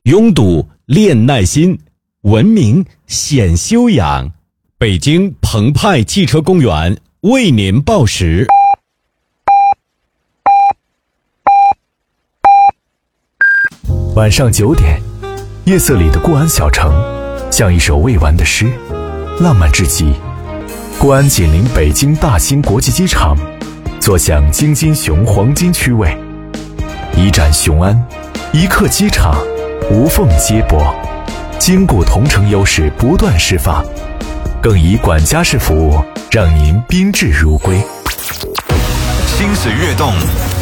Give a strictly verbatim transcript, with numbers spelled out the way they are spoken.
拥堵练耐心，文明显修养。北京澎湃汽车公园为您报时。 晚上九点，夜色里的固安小城像一首未完的诗，浪漫至极。固安紧邻北京大兴国际机场，坐享京津雄黄金区位，一站雄安，一刻机场，无缝接驳，筋骨同城优势不断释放，更以管家式服务让您宾至如归。 心随跃动，